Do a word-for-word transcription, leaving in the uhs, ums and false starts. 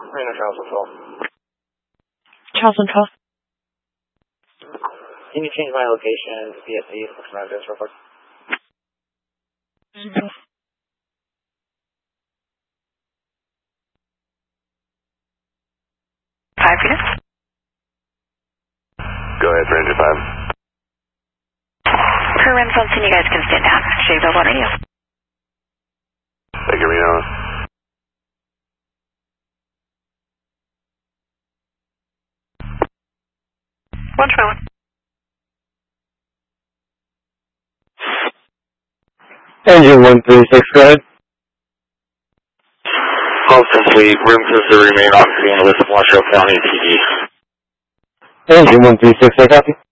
Reno Charles Control. Charles Control. Can you change my location to P S C for some address real quick? Mm-hmm. Five units. Go ahead, Ranger five. Per Rim Fulton, you guys can stand down. Should you available on radio? Thank you, Reno. One twenty-one. Engine one three six, go ahead. Fulton Fleet, room to remain on scene with Washoe County P D. Engine one three six, I copy.